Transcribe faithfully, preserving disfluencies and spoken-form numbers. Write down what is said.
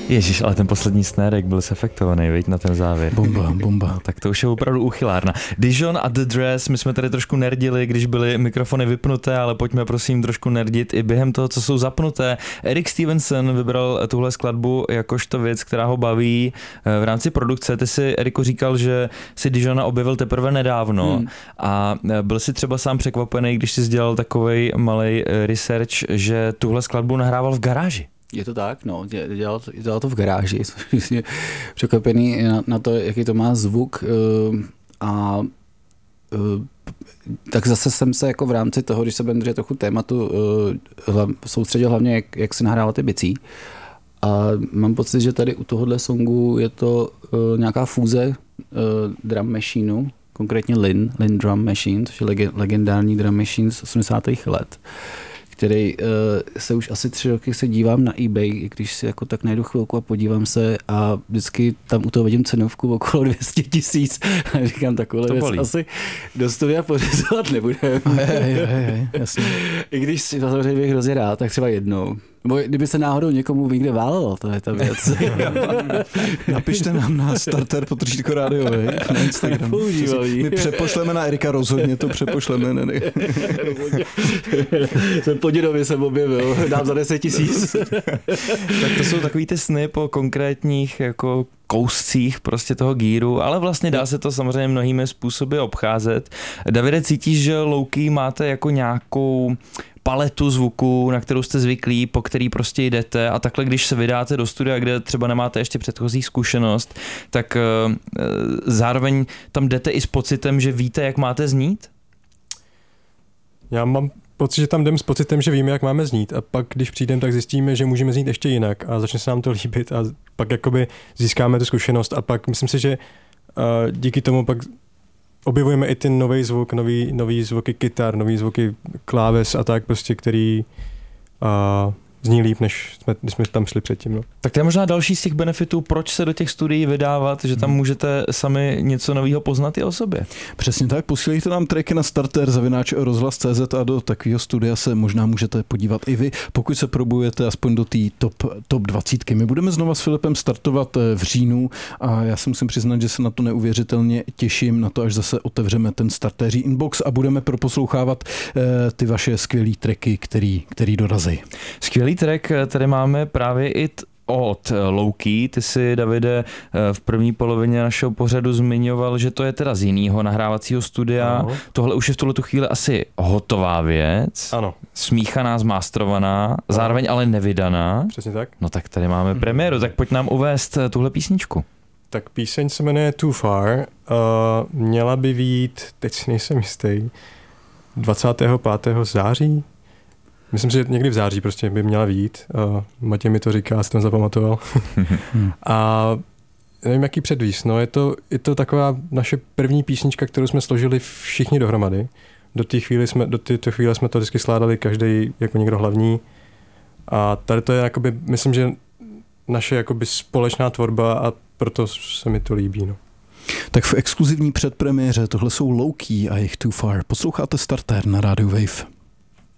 Ježíš, ale ten poslední snérek byl sefektovaný, viď, na ten závěr. Bomba, bomba. No, tak to už je opravdu uchylárna. Dijon a The Dress, my jsme tady trošku nerdili, když byly mikrofony vypnuté, ale pojďme prosím trošku nerdit i během toho, co jsou zapnuté. Eric Stevenson vybral tuhle skladbu jakožto věc, která ho baví v rámci produkce. Ty si, Eriku, říkal, že si Dijona objevil teprve nedávno hmm. a byl si třeba sám překvapený, když jsi dělal takovej malej research, že tuhle skladbu nahrával v garáži. Je to tak, no, dělal, dělal to v garáži, jsem překvapený na, na to, jaký to má zvuk a tak zase jsem se jako v rámci toho, když se budeme držet trochu tématu, soustředil hlavně, jak, jak se nahrával ty bicí. A mám pocit, že tady u tohohle songu je to nějaká fúze drum machineu, konkrétně Lin, Lin Drum Machine, což je legendární drum machine z osmdesátých let, který uh, se už asi tři roky se dívám na eBay, když si jako tak najdu chvilku a podívám se a vždycky tam u toho vidím cenovku okolo dvě stě tisíc a říkám, takovhle věc asi do studia pořizovat nebudeme. Jasně. I když si to samozřejmě bych hrozně rád, tak třeba jednou. Nebo kdyby se náhodou někomu někde válelo, to je ta věc. Napište nám na starter potržítko rádio, na Instagram. My přepošleme na Erika, rozhodně to přepošleme. Ne, ne. Jsem po dědovi jsem objevil, dám za deset tisíc. Tak to jsou takový ty sny po konkrétních jako kouscích prostě toho gíru, ale vlastně dá se to samozřejmě mnohými způsoby obcházet. Davide, cítíš, že low-key máte jako nějakou paletu zvuků, na kterou jste zvyklí, po který prostě jdete a takhle, když se vydáte do studia, kde třeba nemáte ještě předchozí zkušenost, tak uh, zároveň tam jdete i s pocitem, že víte, jak máte znít? Já mám pocit, že tam jdem s pocitem, že víme, jak máme znít a pak, když přijdeme, tak zjistíme, že můžeme znít ještě jinak a začne se nám to líbit a pak jakoby získáme tu zkušenost a pak myslím si, že uh, díky tomu pak objevujeme i ten nový zvuk, nový, nový zvuky kytar, nový zvuky kláves a tak prostě, který uh, zní líp, než jsme, když jsme tam šli předtím. No. Tak to je možná další z těch benefitů, proč se do těch studií vydávat, že tam můžete sami něco nového poznat i o sobě. Přesně tak, posílejte nám tracky na starter zavináč rozhlas tečka cé zet a do takového studia se možná můžete podívat i vy, pokud se probujete aspoň do té top, top dvacítky. My budeme znova s Filipem startovat v říjnu a já si musím přiznat, že se na to neuvěřitelně těším, na to, až zase otevřeme ten startéří inbox a budeme proposlouchávat eh, ty vaše skvělý tracky, který, který dorazí. Skvělý track tady máme právě i t- od Low-Key. Ty si, Davide, v první polovině našeho pořadu zmiňoval, že to je teda z jinýho nahrávacího studia. Ano. Tohle už je v tuhletu chvíli asi hotová věc. Ano. Smíchaná, zmástrovaná, ano. Zároveň ale nevydaná. Přesně tak. No tak tady máme mm. premiéru, tak pojď nám uvést tuhle písničku. Tak píseň se jmenuje Too Far. Uh, měla by vyjít, teď si nejsem jistý, dvacátého pátého září. Myslím si, že někdy v září prostě by měla vyjít. Uh, Matěj mi to říká, si to zapamatoval. A nevím, jaký předvíst. No, je to, je to taková naše první písnička, kterou jsme složili všichni dohromady. Do té chvíle jsme, do této chvíle jsme to vždycky skládali každý jako někdo hlavní. A tady to je, jakoby, myslím, že naše jakoby společná tvorba a proto se mi to líbí. No. Tak v exkluzivní předpremiéře tohle jsou Low-Key a jejich Too Far. Posloucháte Starter na Radio Wave.